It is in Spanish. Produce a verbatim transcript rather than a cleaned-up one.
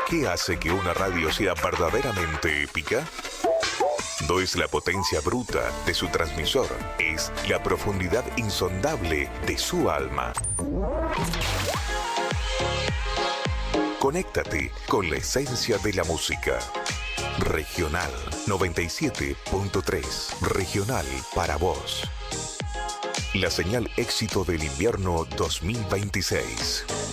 ¿Qué hace que una radio sea verdaderamente épica? No es la potencia bruta de su transmisor, es la profundidad insondable de su alma. Conéctate con la esencia de la música. Regional noventa y siete punto tres. Regional para vos. La señal éxito del invierno dos mil veintiséis.